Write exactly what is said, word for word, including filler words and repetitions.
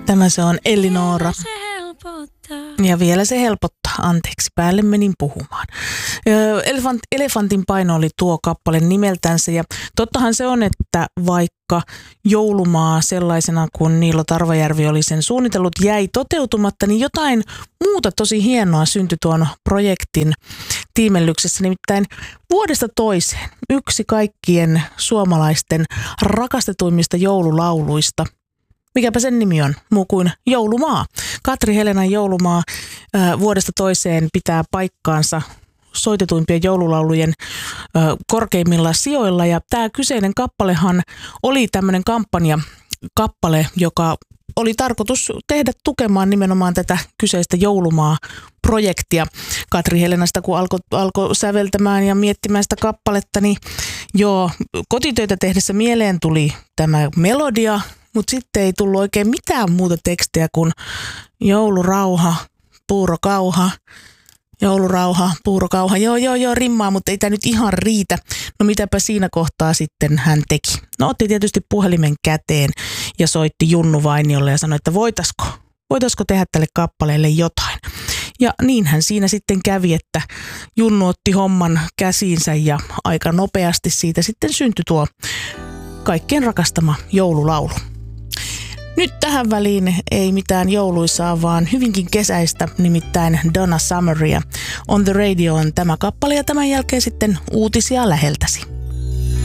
Tämä se on Elinora. Ja vielä se helpottaa. Anteeksi, päälle menin puhumaan. Elefant, Elefantin paino oli tuo kappale nimeltänsä. Ja tottahan se on, että vaikka Joulumaa sellaisena kuin Niilo Tarvajärvi oli sen suunnitellut jäi toteutumatta, niin jotain muuta tosi hienoa syntyi tuon projektin tiimellyksessä. Nimittäin vuodesta toiseen yksi kaikkien suomalaisten rakastetuimmista joululauluista. Mikäpä sen nimi on, muu kuin Joulumaa. Katri Helenan Joulumaa ää, vuodesta toiseen pitää paikkaansa soitetuimpien joululaulujen ää, korkeimmilla sijoilla. Ja tämä kyseinen kappalehan oli tämmöinen kampanjakappale, joka oli tarkoitus tehdä tukemaan nimenomaan tätä kyseistä Joulumaa-projektia. Katri Helena sitä kun alkoi alko säveltämään ja miettimään sitä kappaletta, niin joo, kotitöitä tehdessä mieleen tuli tämä melodia, mutta sitten ei tullut oikein mitään muuta tekstiä kuin joulurauha, puurokauha, joulurauha, puurokauha. Joo, joo, joo, rimmaa, mutta ei tämä nyt ihan riitä. No mitäpä siinä kohtaa sitten hän teki? No otti tietysti puhelimen käteen ja soitti Junnu Vainiolle ja sanoi, että voitaisiko, voitaisiko tehdä tälle kappaleelle jotain. Ja niinhän siinä sitten kävi, että Junnu otti homman käsiinsä ja aika nopeasti siitä sitten syntyi tuo kaikkien rakastama joululaulu. Nyt tähän väliin ei mitään jouluisaa, vaan hyvinkin kesäistä, nimittäin Donna Summeria. On the Radio on tämä kappale ja tämän jälkeen sitten uutisia läheltäsi.